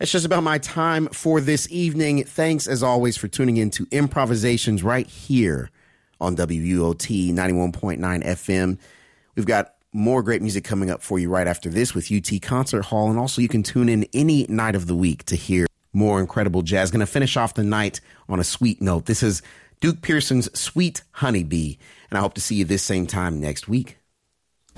That's just about my time for this evening. Thanks, as always, for tuning in to Improvisations right here on WUOT 91.9 FM. We've got more great music coming up for you right after this with UT Concert Hall. And also you can tune in any night of the week to hear more incredible jazz. Going to finish off the night on a sweet note. This is Duke Pearson's Sweet Honeybee. And I hope to see you this same time next week.